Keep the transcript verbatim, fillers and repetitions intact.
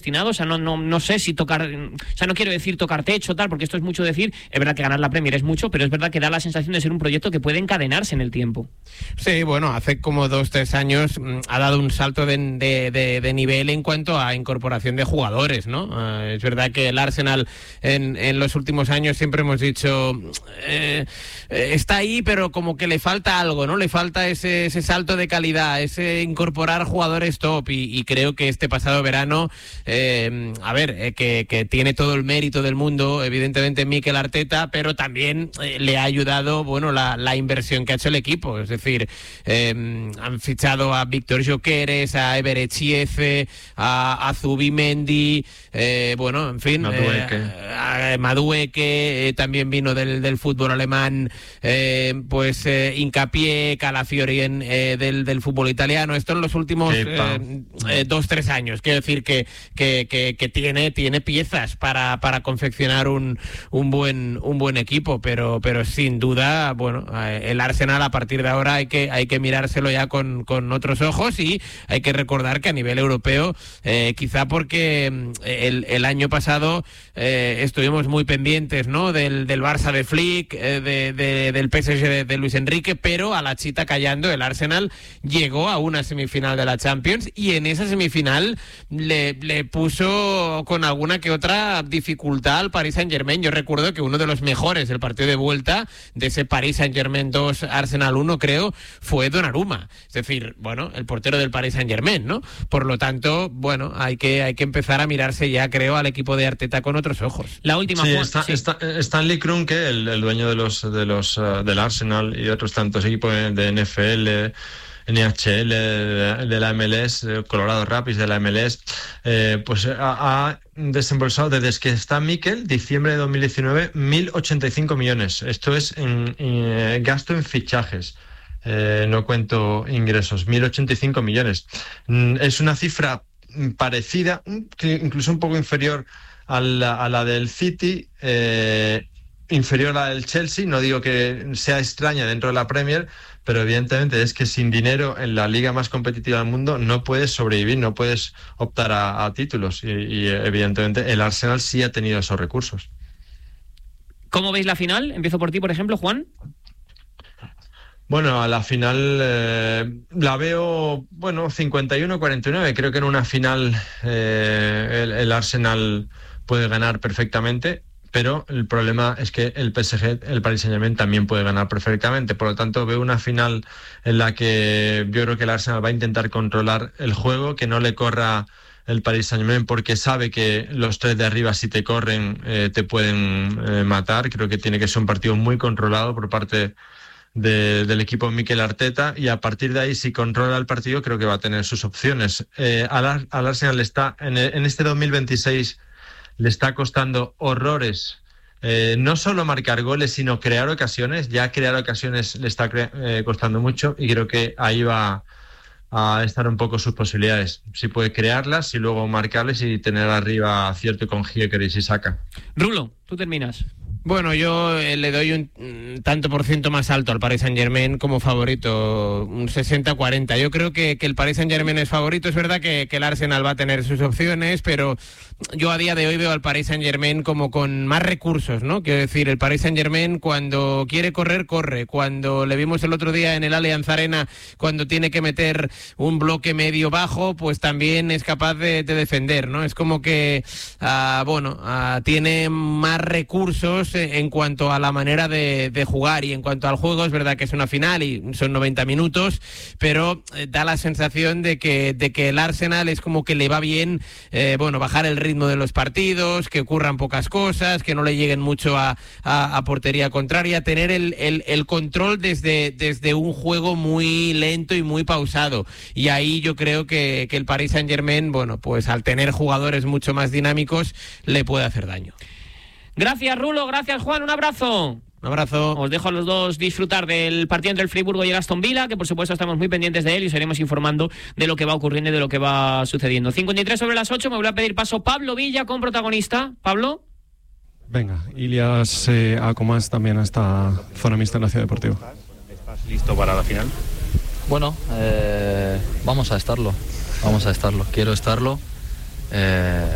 predestinado. O sea, no, no, no sé si tocar, o sea, no quiero decir tocar techo, tal, porque esto es mucho decir. Es verdad que ganar la Premier es mucho, pero es verdad que da la sensación de ser un proyecto que puede encadenarse en el tiempo. Sí, bueno, hace como dos, tres años mmm, ha dado un salto de, de, de, de nivel en cuanto a incorporación de jugadores, ¿no? Uh, es verdad que el Arsenal en, en los últimos años siempre hemos dicho eh, eh, está ahí, pero como que le falta algo, ¿no? Le falta ese, ese salto de calidad, ese incorporar jugadores top, y, y creo que este pasado verano, eh, a ver, eh, que, que tiene todo el mérito del mundo, evidentemente Mikel Arteta, pero también eh, le ha ayudado, bueno, la, la inversión que ha hecho el equipo. Es decir, eh, han fichado a Víctor Gyökeres, a Ever Echiefe, a, a Zubimendi, eh, bueno, en fin, Madueke, eh, a Madueke, eh, también vino del, del fútbol alemán, eh, pues eh, Hincapié, Calafiori en, eh, del, del fútbol italiano. Esto en los últimos eh, eh, dos, tres años. Quiero decir que, que, que, que tiene, tiene piezas para, para confeccionar un, un buen un buen equipo, pero, pero sin duda, bueno, el Arsenal a partir de ahora hay que, hay que mirárselo ya con, con otros ojos, y hay que recordar que a nivel europeo, eh, quizá porque el, el año pasado eh, estuvimos muy pendientes, ¿no?, del, del Barça de Flick, eh, de, de, del P S G de, de Luis Enrique, pero a la chita callando el Arsenal llegó a una semifinal de la Champions, y en esa semifinal le, le puso con alguna que otra dificultad al Paris Saint-Germain. Yo recuerdo que uno de los mejores del partido de vuelta de ese Paris Saint-Germain dos, Arsenal uno, creo, fue Donnarumma. Es decir, bueno, el portero del Paris Saint-Germain, ¿no? Por lo tanto, bueno, hay que, hay que empezar a mirarse ya, creo, al equipo de Arteta con otros ojos. La última, sí, Juan, está, sí. está, Stanley Kroenke, el, el dueño de los, de los uh, del Arsenal y otros tantos equipos de N F L, N H L, de, de la M L S, Colorado Rapids de la M L S, eh, pues ha, ha desembolsado desde que está Mikel, diciembre de dos mil diecinueve, mil ochenta y cinco millones. Esto es en, en gasto en fichajes. Eh, no cuento ingresos, mil ochenta y cinco millones. Es una cifra parecida, incluso un poco inferior a la, a la del City, eh, inferior a la del Chelsea. No digo que sea extraña dentro de la Premier, pero evidentemente es que sin dinero en la liga más competitiva del mundo no puedes sobrevivir, no puedes optar a, a títulos, y, y evidentemente el Arsenal sí ha tenido esos recursos. ¿Cómo veis la final? Empiezo por ti, por ejemplo, Juan. Bueno, a la final eh, la veo, bueno, cincuenta y uno a cuarenta y nueve. Creo que en una final eh, el, el Arsenal puede ganar perfectamente, pero el problema es que el P S G, el Paris Saint-Germain, también puede ganar perfectamente. Por lo tanto, veo una final en la que yo creo que el Arsenal va a intentar controlar el juego, que no le corra el Paris Saint-Germain, porque sabe que los tres de arriba, si te corren, eh, te pueden eh, matar. Creo que tiene que ser un partido muy controlado por parte De, del equipo Mikel Arteta, y a partir de ahí, si controla el partido, creo que va a tener sus opciones. Eh, al, al Arsenal le está, en, en este dos mil veintiséis le está costando horrores, eh, no solo marcar goles, sino crear ocasiones. Ya crear ocasiones le está cre- eh, costando mucho, y creo que ahí va a estar un poco sus posibilidades. Si puede crearlas y luego marcarles y tener arriba acierto con Gyökeres y Saka. Rulo, tú terminas. Bueno, yo eh, le doy un, un tanto por ciento más alto al Paris Saint-Germain como favorito, un sesenta a cuarenta. Yo creo que, que el Paris Saint-Germain es favorito. Es verdad que, que el Arsenal va a tener sus opciones, pero yo a día de hoy veo al Paris Saint-Germain como con más recursos, ¿no? Quiero decir, el Paris Saint-Germain cuando quiere correr, corre. Cuando le vimos el otro día en el Allianz Arena, cuando tiene que meter un bloque medio bajo, pues también es capaz de, de defender, ¿no? Es como que, uh, bueno, uh, tiene más recursos en cuanto a la manera de, de jugar, y en cuanto al juego. Es verdad que es una final y son noventa minutos, pero eh, da la sensación de que, de que el Arsenal es como que le va bien, eh, bueno, bajar el ritmo de los partidos, que ocurran pocas cosas, que no le lleguen mucho a, a, a portería contraria, tener el, el, el control desde, desde un juego muy lento y muy pausado. Y ahí yo creo que, que el Paris Saint-Germain, bueno, pues al tener jugadores mucho más dinámicos, le puede hacer daño. Gracias, Rulo. Gracias, Juan. Un abrazo. Un abrazo. Os dejo a los dos disfrutar del partido entre el Friburgo y el Aston Villa, que por supuesto estamos muy pendientes de él y os iremos informando de lo que va ocurriendo y de lo que va sucediendo. cincuenta y tres sobre las ocho, me voy a pedir paso Pablo Villa con protagonista. Pablo. Venga, Ilias eh, Akomás también a esta zona mixta en la Ciudad Deportiva. ¿Estás listo para la final? Bueno, eh, vamos a estarlo, vamos a estarlo. Quiero estarlo. Eh,